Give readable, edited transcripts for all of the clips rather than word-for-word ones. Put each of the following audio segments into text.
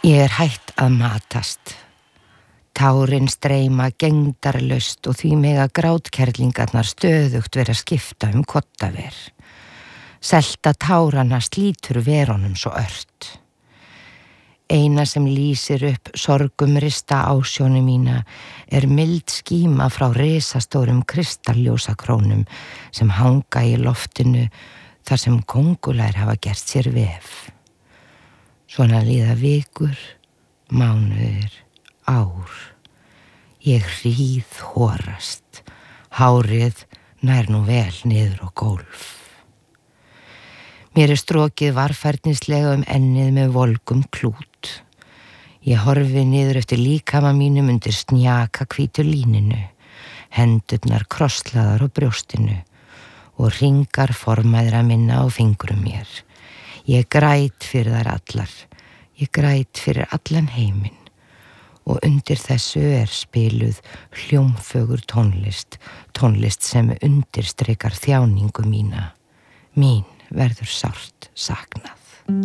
Ég er hætt að matast. Tárin streyma gengdarlaust og því mega grátkerlingarnar stöðugt vera að skipta kottaver. Selta tárana slítur verunum svo ört. Eina sem lýsir upp sorgumrista ásjónu mína er mild skíma frá risastórum kristalljósakrónum sem hanga í loftinu þar sem kóngulær hafa gert sér vef. Svona líða vikur, mánuðir, ár. Ég hríð horast, hárið nær nú vel niður á gólf. Mér er strokið varfærnislega ennið með volgum klút. Ég horfi niður eftir líkama mínum undir snjaka hvítu líninu, hendurnar krosslaðar á brjóstinu og hringar formaðra minna á fingrum mér. Ég græt fyrir þær allar, ég græt fyrir allan heiminn og undir þessu er spiluð hljómfögur tónlist, tónlist sem undirstrikar þjáningu mína. Mín verður sárt saknað.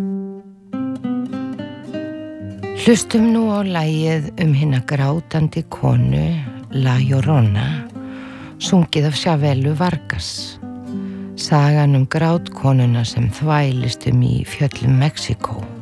Hlustum nú á lagið hina grátandi konu La Llorona, sungið af Chavelu Vargas. Sagan grátkonuna sem þvælist í fjöllum Mexíkó.